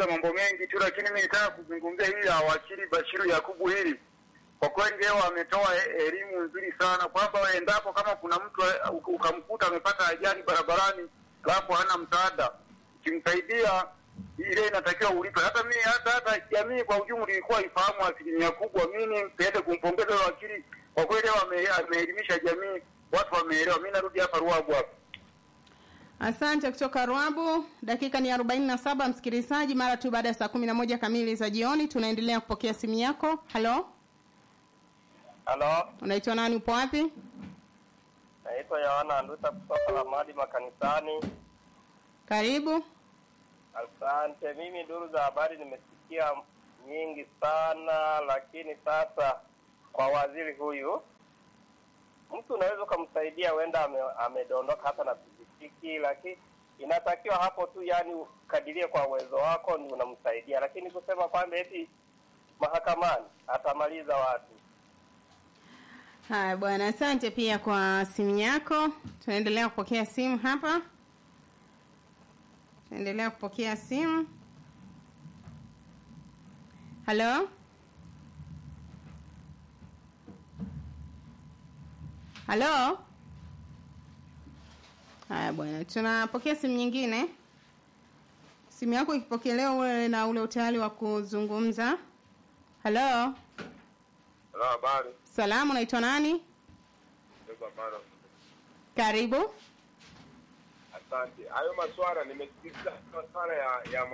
wamezungumza mambo mengi tu, lakini mimi nataka kuzungumzia hili la wakili Bashiru Yakubu hili. Kwa kweli leo ametoa elimu nzuri sana kwamba endapo kama kuna mtu ukamkuta amepata ajali barabarani alafu hana msaada, ukimsaidia ile inatakiwa ulipe. Hata jamii kwa ujumla ilikuwa ifahamu asilimia kubwa. Mimi niende kumpongeza wakili kwa kweli leo ameelimisha jamii, watu wameelewa. Mimi narudi hapa Ruabu hapa. Asante kutoka Ruabu. Dakika ni 47 msikilizaji, mara tu baada ya saa 11 kamili za jioni tunaendelea kupokea simu yako. Hello? Halo. Unaitwa nani, upo wapi? Naitwa Yohana Anduta kutoka Lamadi Makanisani. Karibu. Asante. Mimi duru za habari nimesikia nyingi sana, lakini sasa kwa waziri huyu mtu unaweza kumsaidia wenda amedondoka hata na pikipiki, lakini inatakiwa hapo tu yani ukadirie kwa uwezo wako ni unamsaidia, lakini kusema kwamba eti mahakamani atamaliza watu. Haya bwana, asante pia kwa simu yako. Tunaendelea kupokea simu hapa. Tunaendelea kupokea simu. Hello? Hello? Haya bwana, tunapokea simu nyingine. Simu yako ikipokelewa wewe na ule utayari wa kuzungumza. Hello? Hello, habari. Salamu, unaitwa nani? Ndio bwana. Karibu. Asante. Hayo maswala nimesikia sana ya